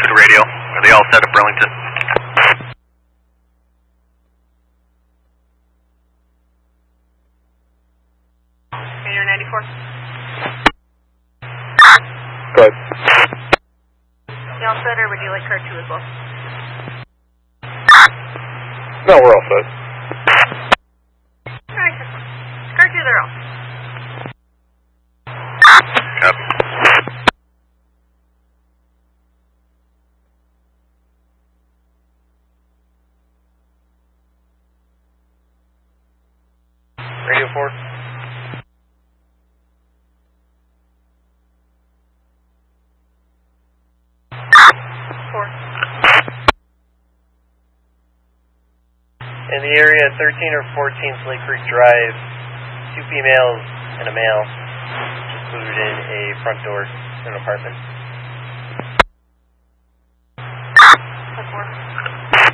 Pacific Radio. Are they all set at Burlington? Radio 94. Go ahead. You all set, or would you like car 2 as well? No, we're all set. Alright, car 2, they're all. Copy. Radio 4. In the area 13 or 14 Slate Creek Drive, 2 females and a male just included in a front door in an apartment.